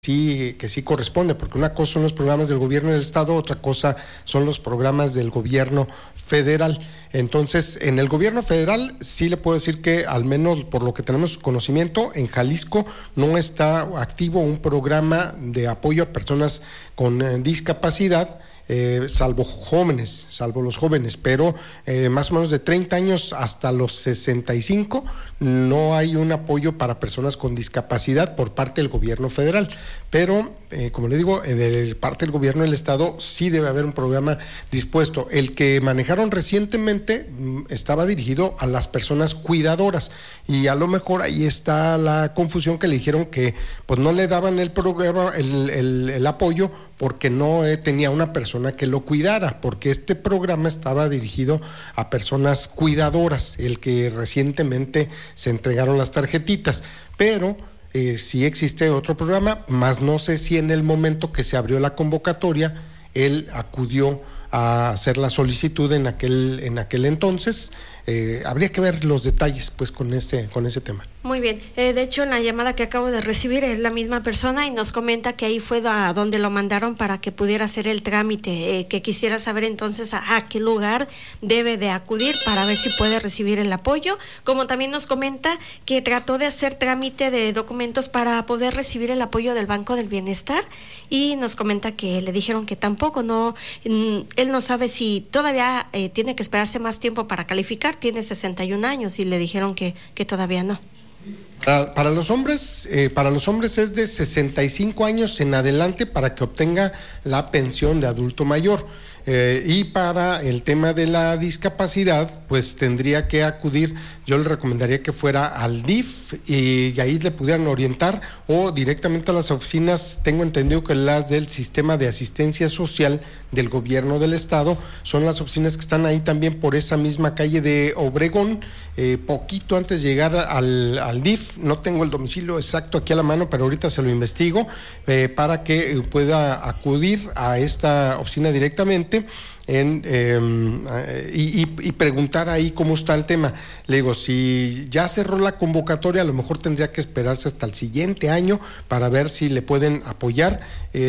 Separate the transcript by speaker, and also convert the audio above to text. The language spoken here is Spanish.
Speaker 1: que sí corresponde, porque una cosa son los programas del gobierno del estado, otra cosa son los programas del gobierno federal. Entonces, en el gobierno federal sí le puedo decir que, al menos por lo que tenemos conocimiento, en Jalisco no está activo un programa de apoyo a personas con discapacidad, salvo los jóvenes, pero más o menos de 30 años hasta los 65 no hay un apoyo para personas con discapacidad por parte del gobierno federal, pero como le digo, de parte del gobierno del estado sí debe haber un programa dispuesto. El que manejaron recientemente estaba dirigido a las personas cuidadoras, y a lo mejor ahí está la confusión, que le dijeron que pues no le daban el programa, el apoyo, porque no tenía una persona que lo cuidara, porque este programa estaba dirigido a personas cuidadoras, el que recientemente se entregaron las tarjetitas, pero sí existe otro programa, más no sé si en el momento que se abrió la convocatoria él acudió a hacer la solicitud en aquel entonces. Habría que ver los detalles pues con ese tema.
Speaker 2: Muy bien, de hecho en la llamada que acabo de recibir es la misma persona y nos comenta que ahí fue a donde lo mandaron para que pudiera hacer el trámite, que quisiera saber entonces a qué lugar debe de acudir para ver si puede recibir el apoyo, como también nos comenta que trató de hacer trámite de documentos para poder recibir el apoyo del Banco del Bienestar, y nos comenta que le dijeron que tampoco, él no sabe si todavía tiene que esperarse más tiempo para calificar, tiene 61 años y le dijeron que todavía no.
Speaker 1: Para los hombres es de 65 años en adelante para que obtenga la pensión de adulto mayor. Y para el tema de la discapacidad, pues tendría que acudir, yo le recomendaría que fuera al DIF y ahí le pudieran orientar, o directamente a las oficinas, tengo entendido que las del Sistema de Asistencia Social del Gobierno del Estado, son las oficinas que están ahí también por esa misma calle de Obregón, poquito antes de llegar al DIF. No tengo el domicilio exacto aquí a la mano, pero ahorita se lo investigo, para que pueda acudir a esta oficina directamente y preguntar ahí cómo está el tema. Le digo, si ya cerró la convocatoria, a lo mejor tendría que esperarse hasta el siguiente año para ver si le pueden apoyar.